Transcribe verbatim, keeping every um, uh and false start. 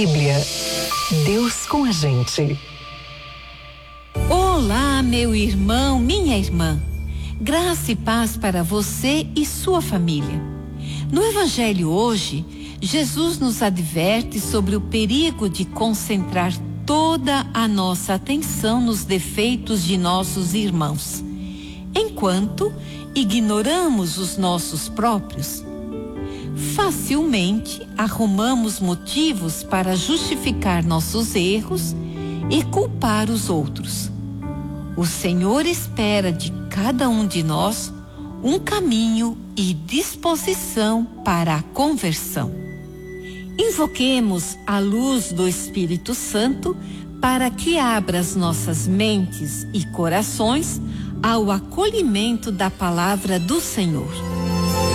Bíblia, Deus com a gente. Olá, meu irmão, minha irmã. Graça e paz para você e sua família. No Evangelho hoje, Jesus nos adverte sobre o perigo de concentrar toda a nossa atenção nos defeitos de nossos irmãos, enquanto ignoramos os nossos próprios. Facilmente arrumamos motivos para justificar nossos erros e culpar os outros. O Senhor espera de cada um de nós um caminho e disposição para a conversão. Invoquemos a luz do Espírito Santo para que abra as nossas mentes e corações ao acolhimento da palavra do Senhor.